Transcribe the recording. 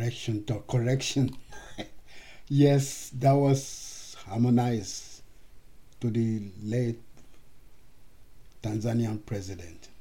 correction. Yes, that was harmonized to the late Tanzanian president.